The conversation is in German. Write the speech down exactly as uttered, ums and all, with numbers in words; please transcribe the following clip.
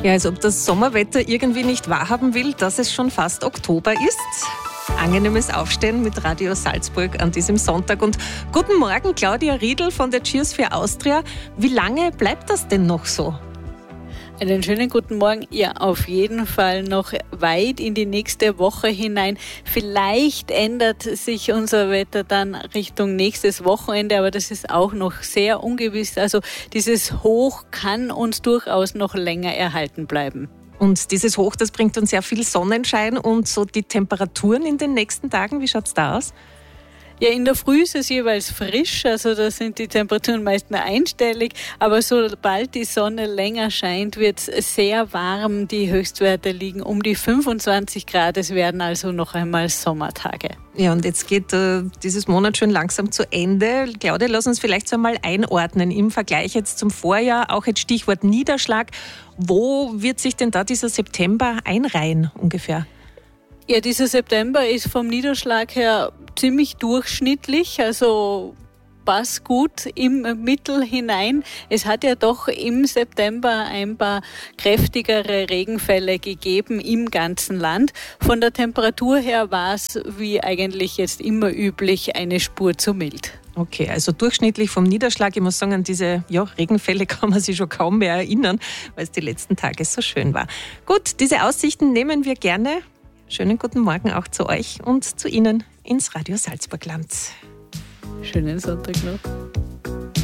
Ja, als ob das Sommerwetter irgendwie nicht wahrhaben will, dass es schon fast Oktober ist. Angenehmes Aufstehen mit Radio Salzburg an diesem Sonntag. Und guten Morgen, Claudia Riedl von der Cheers für Austria. Wie lange bleibt das denn noch so? Einen schönen guten Morgen. Ja, auf jeden Fall noch weit in die nächste Woche hinein. Vielleicht ändert sich unser Wetter dann Richtung nächstes Wochenende, aber das ist auch noch sehr ungewiss. Also dieses Hoch kann uns durchaus noch länger erhalten bleiben. Und dieses Hoch, das bringt uns sehr viel Sonnenschein und so die Temperaturen in den nächsten Tagen. Wie schaut es da aus? Ja, in der Früh ist es jeweils frisch, also da sind die Temperaturen meist nur einstellig, aber sobald die Sonne länger scheint, wird es sehr warm. Die Höchstwerte liegen um die fünfundzwanzig Grad, es werden also noch einmal Sommertage. Ja, und jetzt geht äh, dieses Monat schon langsam zu Ende. Claudia, lass uns vielleicht so einmal einordnen im Vergleich jetzt zum Vorjahr, auch jetzt Stichwort Niederschlag. Wo wird sich denn da dieser September einreihen ungefähr? Ja, dieser September ist vom Niederschlag her ziemlich durchschnittlich, also passt gut im Mittel hinein. Es hat ja doch im September ein paar kräftigere Regenfälle gegeben im ganzen Land. Von der Temperatur her war es, wie eigentlich jetzt immer üblich, eine Spur zu mild. Okay, also durchschnittlich vom Niederschlag. Ich muss sagen, an diese ja, Regenfälle kann man sich schon kaum mehr erinnern, weil es die letzten Tage so schön war. Gut, diese Aussichten nehmen wir gerne. Schönen guten Morgen auch zu euch und zu Ihnen ins Radio Salzburgland. Schönen Sonntag noch.